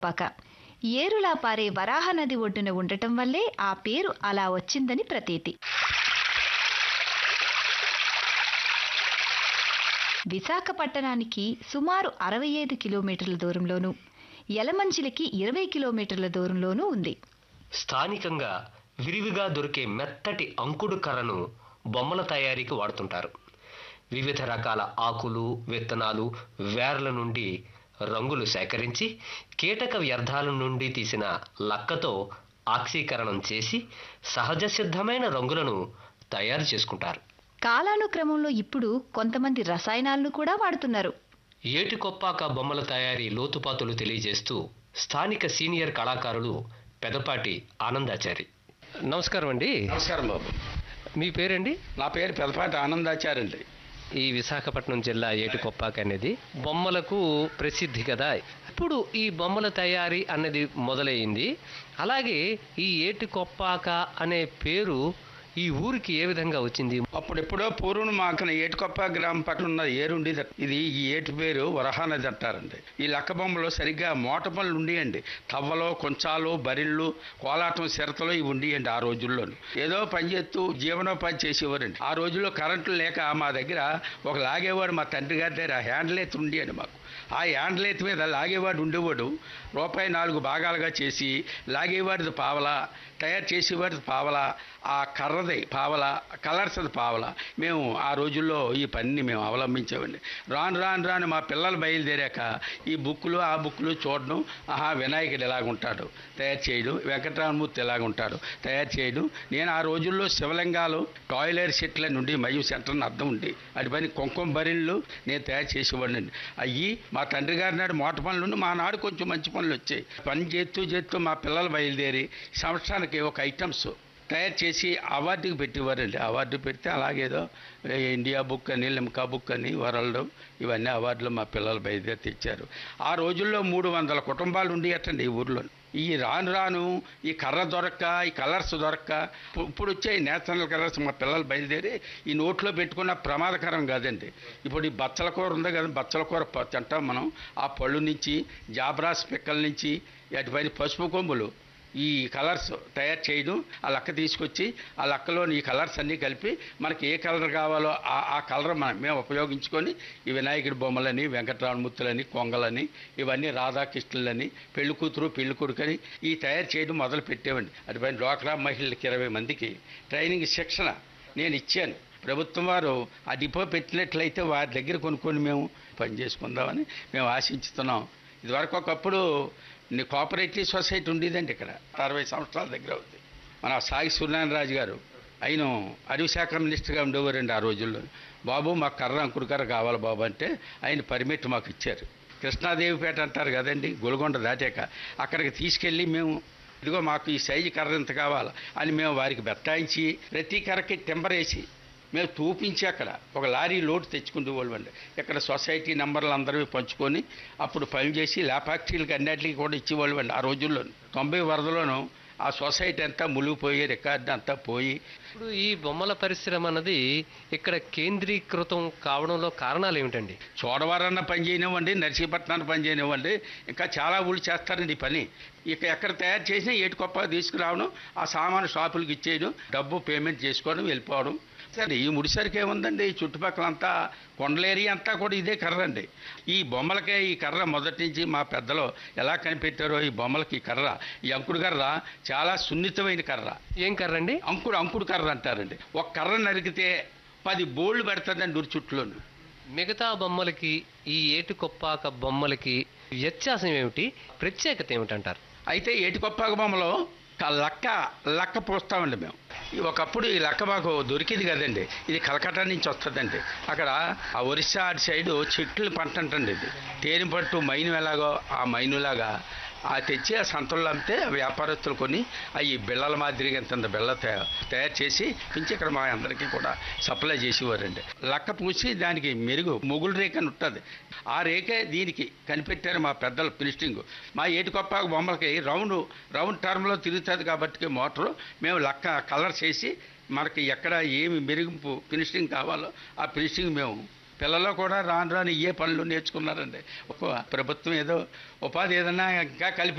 పక ఏరులా పారే వరాహ నది ఒడ్డున ఉండటం వల్లే ఆ పేరు అలా వచ్చిందని ప్రతీతి. విశాఖపట్టణానికి సుమారు 65 కిలోమీటర్ల దూరంలోనూ, యలమంచిలికి 20 కిలోమీటర్ల దూరంలోనూ ఉంది. స్థానికంగా విరివిగా దొరికే మెత్తటి అంకుడు కర్రను బొమ్మల తయారీకి వాడుతుంటారు. వివిధ రకాల ఆకులు, విత్తనాలు, వేర్ల నుండి రంగులు సేకరించి కీటక వ్యర్థాల నుండి తీసిన లక్కతో ఆక్సీకరణం చేసి సహజ సిద్ధమైన రంగులను తయారు చేసుకుంటారు. కాలానుక్రమంలో ఇప్పుడు కొంతమంది రసాయనాలను కూడా వాడుతున్నారు. ఏటికొప్పాక బొమ్మల తయారీ లోతుపాతులు తెలియజేస్తూ స్థానిక సీనియర్ కళాకారులు పెదపాటి ఆనందాచారి. నమస్కారం అండి. నమస్కారం బాబు. మీ పేరండి? నా పేరు పెదపాటి ఆనందాచారి అండి. ఈ విశాఖపట్నం జిల్లా ఏటికొప్పాక అనేది బొమ్మలకు ప్రసిద్ధి కదా. ఇప్పుడు ఈ బొమ్మల తయారీ అన్నది మొదలైంది. అలాగే ఈ ఏటికొప్పాక అనే పేరు ఈ ఊరికి ఏ విధంగా వచ్చింది? అప్పుడెప్పుడో పూర్వం మాకు ఏటికొప్ప గ్రామం పక్కన ఉన్న ఏరుండి, ఇది ఈ ఏటి పేరు వరహానది అంటారండి. ఈ లక్క బొమ్మలో సరిగ్గా మోట పనులు ఉండేయండి. తవ్వలో, కొంచాలు, బరిళ్ళు, కోలాటం, సిరతలు ఇవి ఉండేయండి. ఆ రోజుల్లోనూ ఏదో పని చేస్తూ జీవనోపాధి చేసేవారండి. ఆ రోజుల్లో కరెంటు లేక మా దగ్గర ఒక లాగేవాడు, మా తండ్రి గారి దగ్గర హ్యాండిల్ ఎత్తు ఉండేయండి మాకు. ఆ హ్యాండిల్ ఎత్తు మీద లాగేవాడు ఉండేవాడు. రూపాయి 4 భాగాలుగా చేసి లాగేవాడిది పావలా, తయారు చేసేవాడిది పావలా, ఆ కర్రది పావలా, కలర్స్ది పావలా. మేము ఆ రోజుల్లో ఈ పనిని మేము అవలంబించామండి. రాను రాను రాను మా పిల్లలు బయలుదేరాక ఈ బుక్కులు ఆ బుక్కులు చూడడం, ఆహా వినాయకుడు ఎలాగుంటాడు తయారు చేయడం, వెంకటరామమూర్తి ఎలాగుంటాడు తయారు చేయడం. నేను ఆ రోజుల్లో శివలింగాలు, టాయిలెట్ సెట్ల నుండి మయం సెంటర్ని అర్థం ఉండి అటు పని కుంకుమ బరిళ్ళు నేను తయారు చేసేవాడినండి. అయ్యి మా తండ్రి గారి నాడు మోట పనులు ఉండి, మా నాడు కొంచెం మంచి పనులు వచ్చాయి. పని చేస్తూ మా పిల్లలు బయలుదేరి సంవత్సరానికి ఒక ఐటమ్స్ తయారు చేసి అవార్డుకి పెట్టేవారండి. అవార్డు పెడితే అలాగేదో ఇండియా బుక్ అని, లిమ్కా బుక్ అని, వరల్డ్ ఇవన్నీ అవార్డులు మా పిల్లలు బయలుదేరి తెచ్చారు. ఆ రోజుల్లో 300 కుటుంబాలు ఉండేటండి ఈ ఊర్లో. ఈ రాను రాను ఈ కర్ర దొరక్క, ఈ కలర్స్ దొరక్క, ఇప్పుడు వచ్చే నేషనల్ కలర్స్ మా పిల్లలు బయలుదేరి ఈ నోట్లో పెట్టుకున్న ప్రమాదకరం కాదండి. ఇప్పుడు ఈ బచ్చల కూర ఉంది కదా, బచ్చల కూర తింటాం మనం. ఆ పళ్ళు నుంచి, జాబ్రాస్ పిక్కల నుంచి, అటుపైన పసుపు కొమ్ములు, ఈ కలర్స్ తయారు చేయడం, ఆ లక్క తీసుకొచ్చి ఆ లక్కలోని ఈ కలర్స్ అన్నీ కలిపి మనకి ఏ కలర్ కావాలో ఆ కలర్ మేము ఉపయోగించుకొని ఈ వినాయకుడి బొమ్మలని, వెంకటరామమూర్తులని, కొంగలని, ఇవన్నీ రాధాకృష్ణులని, పెళ్లి కూతురు పెళ్లి కొడుకని ఈ తయారు చేయడం మొదలు పెట్టేవండి. అటుపైన డ్వాక్రా మహిళలకి 20 మందికి ట్రైనింగ్ శిక్షణ నేను ఇచ్చాను. ప్రభుత్వం వారు ఆ డిపో పెట్టినట్లయితే వారి దగ్గర కొనుక్కొని మేము పని చేసుకుందామని మేము ఆశించుతున్నాం. ఇదివరకు ఒకప్పుడు కోఆపరేటివ్ సొసైటీ ఉండేదండి ఇక్కడ. 60 సంవత్సరాల దగ్గర అవుతుంది. మన సాయి సూర్యనారాయణ గారు ఆయన అడవి శాఖ మినిస్టర్గా ఉండేవారండి ఆ రోజుల్లో. బాబు మాకు కర్ర, అంకుడు కర్ర కావాలి బాబు అంటే ఆయన పర్మిట్ మాకు ఇచ్చారు. కృష్ణాదేవిపేట అంటారు కదండి, గొలగొండ దాటాక అక్కడికి తీసుకెళ్ళి మేము ఇదిగో మాకు ఈ సైజు కర్ర ఎంత కావాలి అని మేము వారికి బెత్తాయించి ప్రతి కర్రకి టెంపర్ వేసి మేము చూపించి అక్కడ ఒక లారీ లోటు తెచ్చుకుంటూ వాళ్ళండి. ఇక్కడ సొసైటీ నెంబర్లు అందరూ పంచుకొని అప్పుడు పనిచేసి ఫ్యాక్టరీలకు అన్నింటికి కూడా ఇచ్చేవాళ్ళు అండి. ఆ రోజుల్లో 90 వరదలోనూ ఆ సొసైటీ అంతా మునిగిపోయి రికార్డు అంతా పోయి. ఇప్పుడు ఈ బొమ్మల పరిశ్రమ అన్నది ఇక్కడ కేంద్రీకృతం కావడంలో కారణాలు ఏమిటండి? చోడవరాన్న పని చేయనివ్వండి, నర్సీపట్నాన్ని పని చేయనివ్వండి, ఇంకా చాలా ఊళ్ళు చేస్తారండి ఈ పని. ఇక ఎక్కడ తయారు చేసినా ఏటికొప్ప తీసుకురావడం, ఆ సామాను షాపులకు ఇచ్చేయడం, డబ్బు పేమెంట్ చేసుకోవడం, వెళ్ళిపోవడం. సరే ఈ ముడిసరికి ఏముందండి, ఈ చుట్టుపక్కలంతా కొండల ఏరియా అంతా కూడా ఇదే కర్ర అండి. ఈ బొమ్మలకే ఈ కర్ర మొదటి నుంచి మా పెద్దలు ఎలా కనిపెట్టారో ఈ బొమ్మలకి ఈ కర్ర, ఈ అంకుడు కర్ర చాలా సున్నితమైన కర్ర. ఏం కర్ర అండి? అంకుడు కర్ర అంటారండి. ఒక కర్ర నరికితే 10 బోళ్ళు పెడతాదండి ఊరి చుట్టులోను. మిగతా బొమ్మలకి ఈ ఏటికొప్పాక బొమ్మలకి వ్యత్యాసం ఏమిటి, ప్రత్యేకత ఏమిటంటారు? అయితే ఏటికొప్పాక బొమ్మలో లక్క పోస్తామండి మేము. ఒకప్పుడు ఈ లక్క మాకు దొరికింది కదండి, ఇది కలకట్టా నుంచి వస్తుందండి. అక్కడ ఆ ఒరిస్సా అటు సైడు చెట్లు పంట అంటండి. ఇది తేనె పట్టు మైను ఎలాగో ఆ మైనులాగా ఆ తెచ్చి ఆ సంతల్లో అమ్మితే వ్యాపారస్తులు కొని అవి బిళ్ళల మాదిరిగా ఎంత బిళ్ళ తయారు చేసి పెంచి ఇక్కడ మా అందరికీ కూడా సప్లై చేసేవారండి. లక్క పూసి దానికి మెరుగు మొగులు రేఖ అని ఉంటుంది. ఆ రేఖే దీనికి కనిపెట్టారు మా పెద్దల ఫినిషింగ్. మా ఏటికొప్పాక బొమ్మలకి రౌండ్ టర్మ్లో తిరుగుతుంది కాబట్టి మోటరు మేము లక్క కలర్ చేసి మనకి ఎక్కడ ఏమి మెరుగు ఫినిషింగ్ కావాలో ఆ ఫినిషింగ్ మేము పిల్లలు కూడా రాను రాను ఇయే పనులు నేర్చుకున్నారండి. ప్రభుత్వం ఏదో ఉపాధి ఏదన్నా ఇంకా